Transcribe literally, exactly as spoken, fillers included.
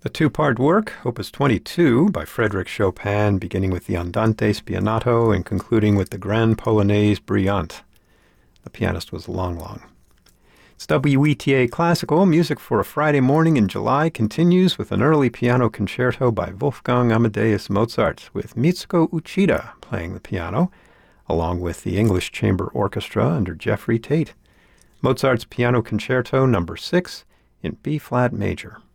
A two-part work, Opus twenty-two, by Frédéric Chopin, beginning with the Andante Spianato and concluding with the Grande Polonaise Brillante. The pianist was Lang Lang. It's W E T A Classical. Music for a Friday morning in July continues with an early piano concerto by Wolfgang Amadeus Mozart, with Mitsuko Uchida playing the piano, along with the English Chamber Orchestra under Jeffrey Tate. Mozart's Piano Concerto number six in B-flat major.